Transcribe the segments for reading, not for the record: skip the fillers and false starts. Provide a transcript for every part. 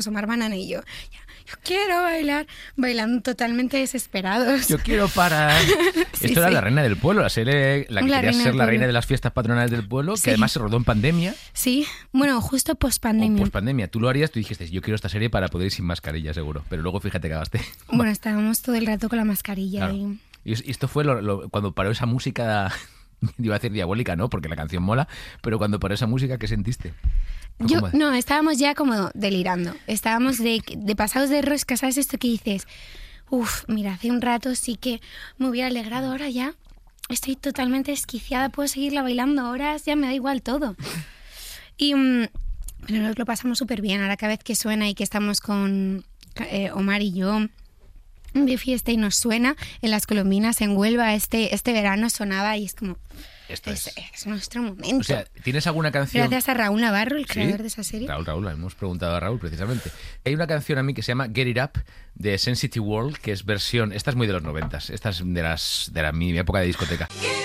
Omar Banana y yo quiero bailar, bailando totalmente desesperados. Yo quiero parar. Sí, Esto era sí. La Reina del Pueblo, la serie, la que La quería Reina ser del la Pueblo. reina de las fiestas patronales del pueblo, que Sí. además se rodó en pandemia. Sí, bueno, justo O post-pandemia. post-pandemia. Tú lo harías, tú dijiste, yo quiero esta serie para poder ir sin mascarilla, seguro. Pero luego fíjate que acabaste. Bueno, estábamos todo el rato con la mascarilla. Claro. Y esto fue cuando paró esa música, iba a decir diabólica, ¿no? Porque la canción mola, pero cuando paró esa música, ¿qué sentiste? No, estábamos ya como delirando. Estábamos de pasados de rosca, ¿sabes esto que dices? Uf, mira, hace un rato sí que me hubiera alegrado, ahora ya estoy totalmente desquiciada, puedo seguirla bailando horas, ya me da igual todo. Y pero nos lo pasamos súper bien, ahora cada vez que suena y que estamos con Omar y yo de fiesta y nos suena en las Colombinas, en Huelva, este verano sonaba y es como... Esto es. Es nuestro momento. O sea, ¿tienes alguna canción? Gracias a Raúl Navarro, el ¿Sí? creador de esa serie. Raúl, hemos preguntado a Raúl precisamente. Hay una canción a mí que se llama Get It Up de Sensitive World, que es versión, esta es muy de los 90s, esta es de mi época de discoteca.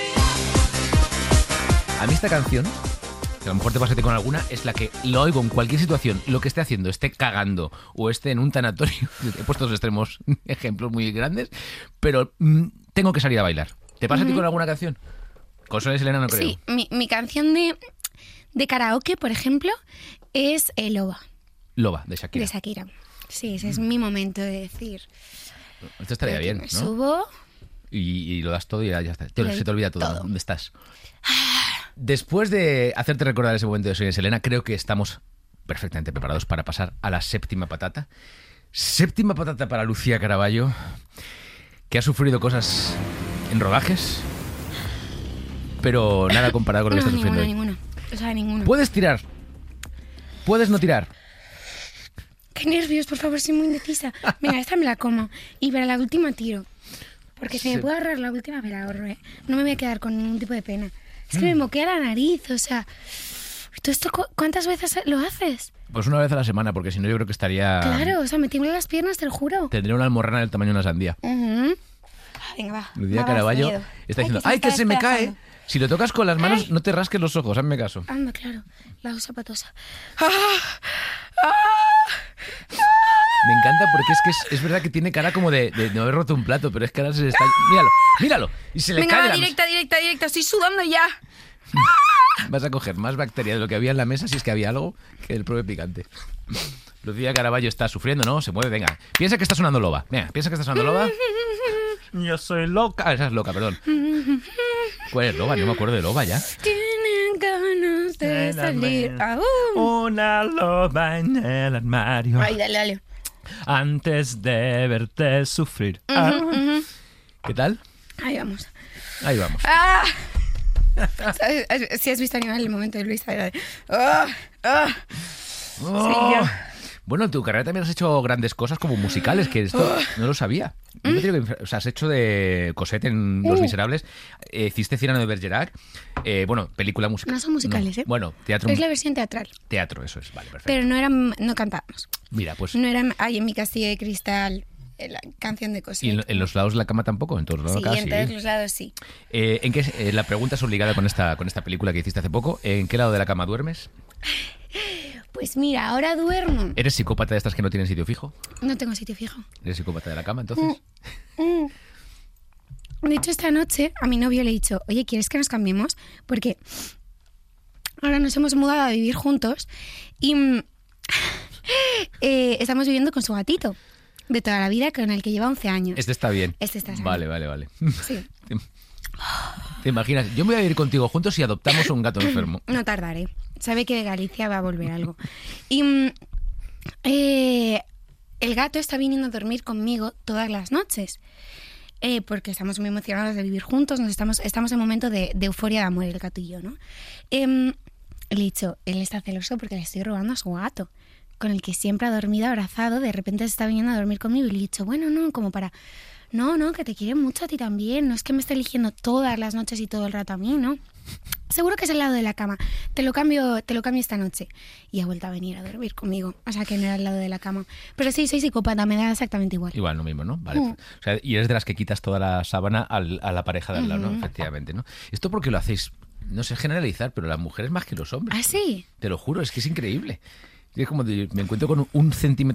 A mí esta canción, que a lo mejor te pasa a ti con alguna, es la que lo oigo en cualquier situación, lo que esté haciendo, esté cagando o esté en un tanatorio. He puesto dos extremos, ejemplos muy grandes, pero tengo que salir a bailar. ¿Te pasa a ti con alguna canción? Con Sonia y Selena no creo. Sí, mi canción de karaoke, por ejemplo, es Loba, Loba, de Shakira. de Shakira. Sí, ese es mi momento de decir. Esto estaría bien, Me ¿no? subo. Y lo das todo y ya está. Lo Se te olvida todo. todo. ¿Dónde estás? Después de hacerte recordar ese momento de Sonia y Selena, creo que estamos perfectamente preparados para pasar a la séptima patata. Séptima patata para Lucía Caraballo, que ha sufrido cosas en rodajes, pero nada comparado con lo que está sufriendo hoy. Ninguna. O sea, ninguna. Puedes tirar, puedes no tirar. Qué nervios, por favor, soy muy indecisa. Venga, esta me la como. Y para la última tiro. Porque si me puedo ahorrar la última, me la ahorro, ¿eh? No me voy a quedar con ningún tipo de pena. Es que me moquea la nariz, o sea... ¿Tú esto cuántas veces lo haces? Pues una vez a la semana, porque si no yo creo que estaría... Claro, o sea, me tiemblan las piernas, te lo juro. Tendría una almorrana del tamaño de una sandía. Venga, va. Lucía Va, Caraballo miedo. está diciendo, se ¡ay, que está se me cae! despedazando. Si lo tocas con las manos, Ay. no te rasques los ojos, hazme caso. Anda, claro. La usa patosa. Me encanta porque es verdad que tiene cara como de no haber roto un plato, pero es que ahora se le está... Míralo. Y se le Venga, cae de va, la mesa. directa. Estoy sudando ya. Vas a coger más bacteria de lo que había en la mesa, si es que había algo, que el propio picante. Lucía Caraballo está sufriendo, ¿no? Se mueve, venga. Piensa que está sonando Loba. Venga, piensa que está sonando Loba. Yo soy loca. Ah, esa es loca, perdón. ¿Cuál es Loba? No me acuerdo de Loba ya. Tienen ganas de salir. Una loba en el armario. Ay, dale. Antes de verte sufrir. ¿Qué tal? Ahí vamos. Ahí vamos. ¿Sabes? Si has visto Animal, el momento de Luisa era de... Oh. Bueno, en tu carrera también has hecho grandes cosas como musicales, que esto no lo sabía. Yo me tengo que- o sea, has hecho de Cosette en Los Miserables, hiciste Cyrano de Bergerac, bueno, película musical. No son musicales, ¿eh? Bueno, teatro, Es la versión teatral. teatro, eso es, vale, perfecto. Pero no cantábamos. Mira, pues... No era ahí en mi castillo de cristal la canción de Cosette. ¿Y en los lados de la cama tampoco? En todos los lados Sí, casi. en todos los lados sí. ¿En qué, la pregunta es obligada con esta película que hiciste hace poco. ¿En qué lado de la cama duermes? Pues mira, ahora duermo. ¿Eres psicópata de estas que no tienen sitio fijo? No tengo sitio fijo. ¿Eres psicópata de la cama, entonces? De hecho, esta noche a mi novio le he dicho, oye, ¿quieres que nos cambiemos? Porque ahora nos hemos mudado a vivir juntos y estamos viviendo con su gatito de toda la vida, con el que lleva 11 años. Este está bien. Este está bien. Vale. Sí, ¿Te imaginas? Yo me voy a ir contigo juntos y adoptamos un gato enfermo. no tardaré. Sabe que de Galicia va a volver algo. Y el gato está viniendo a dormir conmigo todas las noches. Porque estamos muy emocionados de vivir juntos, estamos en un momento de euforia de amor, el gato y yo, ¿no? Le he dicho, él está celoso porque le estoy robando a su gato, con el que siempre ha dormido abrazado, de repente se está viniendo a dormir conmigo y le he dicho, bueno, no, como para... No, que te quiere mucho a ti también, no es que me esté eligiendo todas las noches y todo el rato a mí, ¿no? Seguro que es el lado de la cama, te lo cambio esta noche. Y ha vuelto a venir a dormir conmigo, o sea que no era el lado de la cama. Pero sí, soy psicópata, me da exactamente igual. Igual, lo mismo, ¿no? Vale. O sea, y eres de las que quitas toda la sábana a la pareja de al lado, ¿no? Efectivamente, ¿no? Esto porque lo hacéis, no sé generalizar, pero las mujeres más que los hombres. ¿Ah, sí? Te lo juro, es que es increíble. Y es como me encuentro con un centímetro